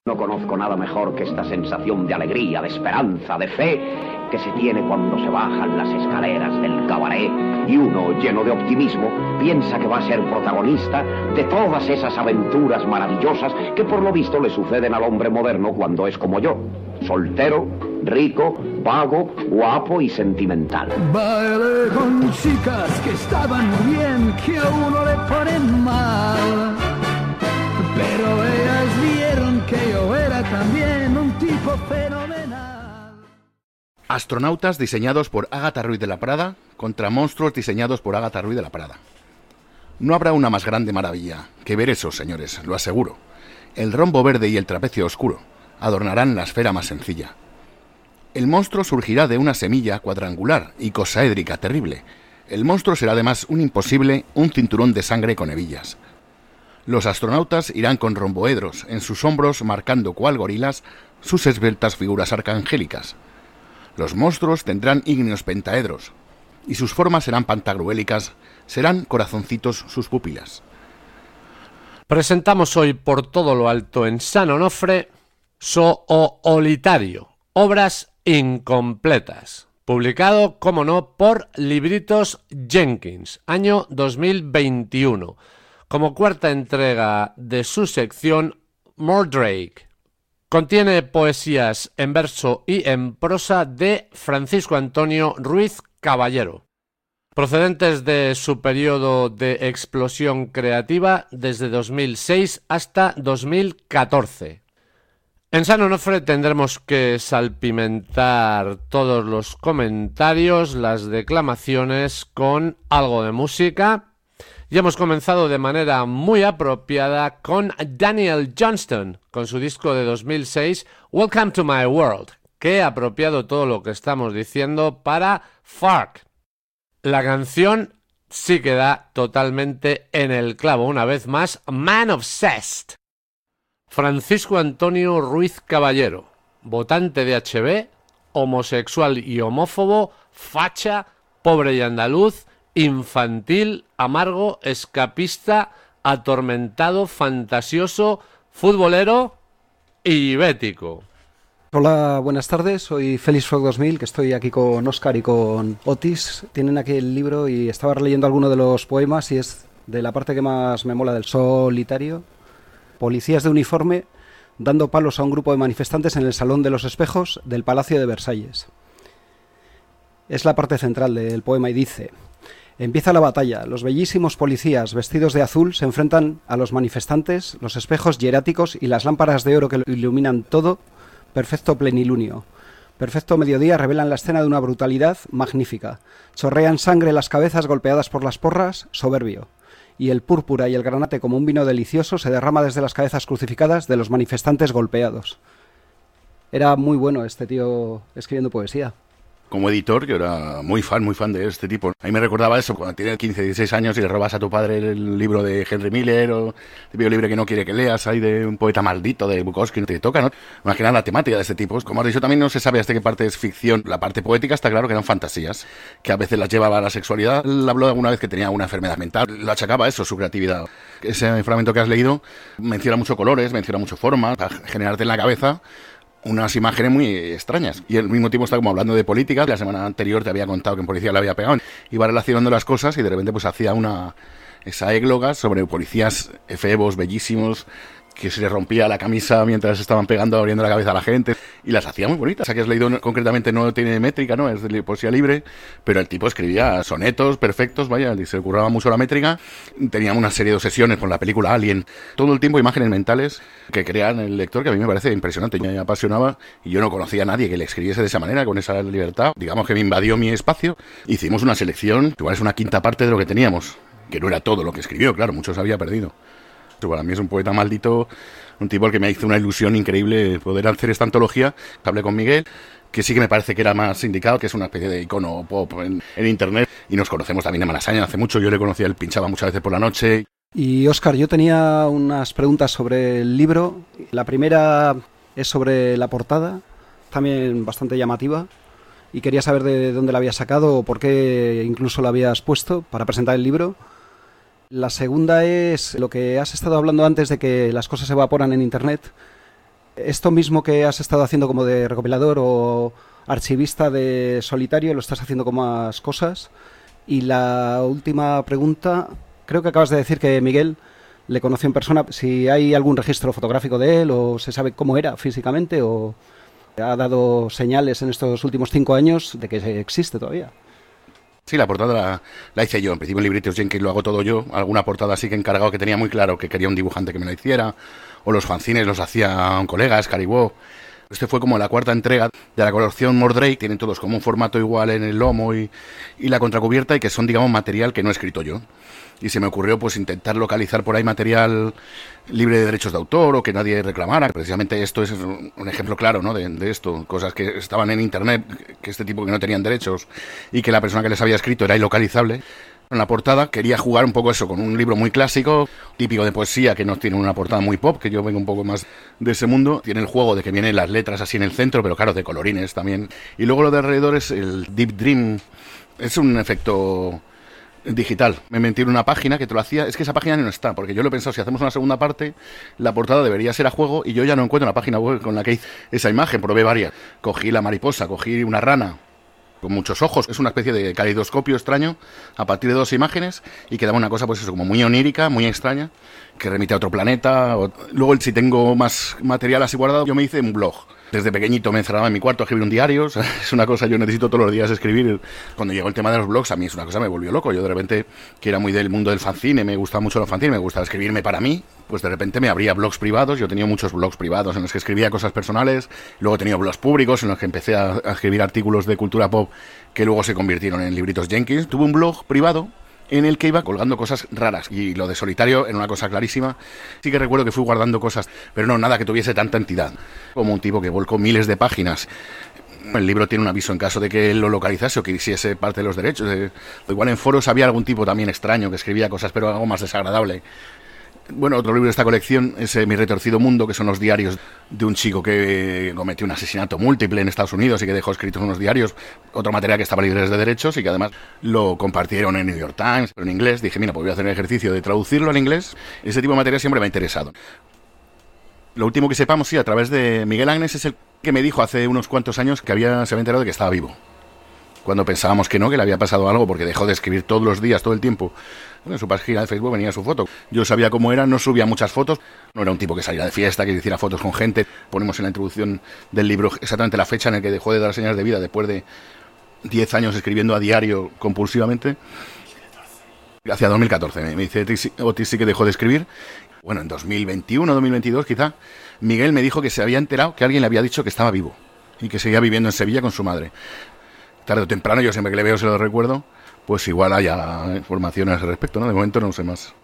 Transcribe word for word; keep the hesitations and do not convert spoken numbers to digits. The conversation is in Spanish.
No conozco nada mejor que esta sensación de alegría, de esperanza, de fe que se tiene cuando se bajan las escaleras del cabaret y uno, lleno de optimismo, piensa que va a ser protagonista de todas esas aventuras maravillosas que por lo visto le suceden al hombre moderno cuando es como yo, soltero, rico, vago, guapo y sentimental. Bailé con chicas que estaban bien, que a uno le ponen mal, pero ellas vieron que yo era también un tipo fenomenal. Astronautas diseñados por Ágata Ruiz de la Prada contra monstruos diseñados por Ágata Ruiz de la Prada. No habrá una más grande maravilla que ver eso, señores, lo aseguro. El rombo verde y el trapecio oscuro adornarán la esfera más sencilla. El monstruo surgirá de una semilla cuadrangular y cosaédrica terrible. El monstruo será además un imposible, un cinturón de sangre con hebillas. Los astronautas irán con romboedros en sus hombros marcando cual gorilas sus esbeltas figuras arcangélicas. Los monstruos tendrán ígneos pentaedros y sus formas serán pantagruélicas, serán corazoncitos sus pupilas. Presentamos hoy por todo lo alto en San Onofre Soolitario, obras incompletas, publicado, como no, por Libritos Jenkins, año dos mil veintiuno, como cuarta entrega de su sección Mordrake. Contiene poesías en verso y en prosa de Francisco Antonio Ruiz Caballero, procedentes de su periodo de explosión creativa desde dos mil seis hasta dos mil catorce. En San Onofre tendremos que salpimentar todos los comentarios, las declamaciones con algo de música. Y hemos comenzado de manera muy apropiada con Daniel Johnston, con su disco de dos mil seis, Welcome to My World. Qué apropiado todo lo que estamos diciendo para Fark. La canción sí que da totalmente en el clavo, una vez más, Man Obsessed. Francisco Antonio Ruiz Caballero, votante de H B, homosexual y homófobo, facha, pobre y andaluz, infantil, amargo, escapista, atormentado, fantasioso, futbolero y bético. Hola, buenas tardes, soy Félix Frog dos mil, que estoy aquí con Óscar y con Otis. Tienen aquí el libro y estaba leyendo alguno de los poemas y es de la parte que más me mola del Solitario. Policías de uniforme dando palos a un grupo de manifestantes en el Salón de los Espejos del Palacio de Versalles. Es la parte central del poema y dice: empieza la batalla, los bellísimos policías vestidos de azul se enfrentan a los manifestantes, los espejos hieráticos y las lámparas de oro que lo iluminan todo, perfecto plenilunio. Perfecto mediodía revelan la escena de una brutalidad magnífica. Chorrean sangre las cabezas golpeadas por las porras, soberbio. Y el púrpura y el granate como un vino delicioso se derrama desde las cabezas crucificadas de los manifestantes golpeados. Era muy bueno este tío escribiendo poesía. Como editor, yo era muy fan, muy fan de este tipo. A mí me recordaba eso, cuando tienes quince, dieciséis años y le robas a tu padre el libro de Henry Miller o el típico libro que no quiere que leas, ahí de un poeta maldito de Bukowski, no te toca, ¿no? Más que nada la temática de este tipo. Como has dicho, también no se sabe hasta qué parte es ficción. La parte poética está claro que eran fantasías, que a veces las llevaba a la sexualidad. Él habló alguna vez que tenía una enfermedad mental, lo achacaba a eso, su creatividad. Ese fragmento que has leído menciona muchos colores, menciona muchas formas, para generarte en la cabeza unas imágenes muy extrañas. Y al mismo tiempo está como hablando de política. La semana anterior te había contado que en policía le había pegado. Iba relacionando las cosas y de repente pues hacía una esa égloga sobre policías efebos, bellísimos, que se le rompía la camisa mientras estaban pegando, abriendo la cabeza a la gente, y las hacía muy bonitas. O sea, que has leído concretamente no tiene métrica, ¿no? Es de poesía libre, pero el tipo escribía sonetos perfectos, vaya, y se le curraba mucho la métrica. Tenía una serie de obsesiones con la película Alien. Todo el tiempo imágenes mentales que crean el lector, que a mí me parece impresionante. Me apasionaba y yo no conocía a nadie que le escribiese de esa manera, con esa libertad. Digamos que me invadió mi espacio. Hicimos una selección, igual es una quinta parte de lo que teníamos, que no era todo lo que escribió, claro, muchos había perdido. Para mí es un poeta maldito, un tipo al que me hizo una ilusión increíble poder hacer esta antología. Hablé con Miguel, que sí que me parece que era más indicado, que es una especie de icono pop en, en internet, y nos conocemos también de Malasaña hace mucho. Yo le conocía, él pinchaba muchas veces por la noche. Y Óscar, yo tenía unas preguntas sobre el libro. La primera es sobre la portada, también bastante llamativa, y quería saber de dónde la habías sacado o por qué incluso la habías puesto para presentar el libro. La segunda es lo que has estado hablando antes de que las cosas se evaporan en internet. Esto mismo que has estado haciendo como de recopilador o archivista de solitario, lo estás haciendo con más cosas. Y la última pregunta, creo que acabas de decir que Miguel le conoció en persona. Si hay algún registro fotográfico de él o se sabe cómo era físicamente o ha dado señales en estos últimos cinco años de que existe todavía. Sí, la portada la, la hice yo. En principio en Libritos Jenkins lo hago todo yo. Alguna portada sí que he encargado que tenía muy claro que quería un dibujante que me la hiciera. O los fanzines los hacía un colega, Escaribó. Este fue como la cuarta entrega de la colección Mordrake. Tienen todos como un formato igual en el lomo y, y la contracubierta, y que son, digamos, material que no he escrito yo. Y se me ocurrió pues intentar localizar por ahí material libre de derechos de autor o que nadie reclamara. Precisamente esto es un ejemplo claro, ¿no? de, de esto, cosas que estaban en internet, que este tipo que no tenían derechos y que la persona que les había escrito era ilocalizable. En la portada quería jugar un poco eso, con un libro muy clásico, típico de poesía, que no tiene una portada muy pop, que yo vengo un poco más de ese mundo. Tiene el juego de que vienen las letras así en el centro, pero claro, de colorines también. Y luego lo de alrededor es el Deep Dream. Es un efecto digital. Me metí en una página que te lo hacía. Es que esa página no está, porque yo lo he pensado, si hacemos una segunda parte, la portada debería ser a juego, y yo ya no encuentro una página web con la que hice esa imagen. Probé varias. Cogí la mariposa, cogí una rana con muchos ojos, es una especie de caleidoscopio extraño a partir de dos imágenes, y quedaba una cosa pues eso, como muy onírica, muy extraña, que remite a otro planeta. O... Luego, si tengo más material así guardado, yo me hice un blog. Desde pequeñito me encerraba en mi cuarto a escribir un diario. O sea, es una cosa, yo necesito todos los días escribir. Cuando llegó el tema de los blogs, a mí es una cosa, me volvió loco. Yo de repente, que era muy del mundo del fanzine, me gustaba mucho los fanzines, me gustaba escribirme para mí, pues de repente me abría blogs privados. Yo tenía muchos blogs privados en los que escribía cosas personales. Luego tenía blogs públicos en los que empecé a, a escribir artículos de cultura pop que luego se convirtieron en Libritos Jenkins. Tuve un blog privado en el que iba colgando cosas raras, y lo de solitario era una cosa clarísima. Sí que recuerdo que fui guardando cosas, pero no nada que tuviese tanta entidad, como un tipo que volcó miles de páginas. El libro tiene un aviso en caso de que él lo localizase o que hiciese parte de los derechos. Igual en foros había algún tipo también extraño que escribía cosas, pero algo más desagradable. Bueno, otro libro de esta colección es eh, Mi retorcido mundo, que son los diarios de un chico que cometió un asesinato múltiple en Estados Unidos y que dejó escritos unos diarios, otro material que estaba libre de derechos y que además lo compartieron en New York Times, pero en inglés. Dije, mira, pues voy a hacer el ejercicio de traducirlo al inglés. Ese tipo de material siempre me ha interesado. Lo último que sepamos, sí, a través de Miguel Agnes, es el que me dijo hace unos cuantos años que había, se había enterado de que estaba vivo. Cuando pensábamos que no, que le había pasado algo, porque dejó de escribir todos los días, todo el tiempo. Bueno, en su página de Facebook venía su foto. Yo sabía cómo era, no subía muchas fotos. No era un tipo que saliera de fiesta, que hiciera fotos con gente. Ponemos en la introducción del libro exactamente la fecha en la que dejó de dar señales de vida, después de diez años escribiendo a diario compulsivamente. Hacia dos mil catorce, me dice Otis sí que dejó de escribir. Bueno, en dos mil veintiuno, dos mil veintidós quizá, Miguel me dijo que se había enterado que alguien le había dicho que estaba vivo y que seguía viviendo en Sevilla con su madre. Tarde o temprano, yo siempre que le veo se lo recuerdo, pues igual haya informaciones al respecto, ¿no? De momento no sé más.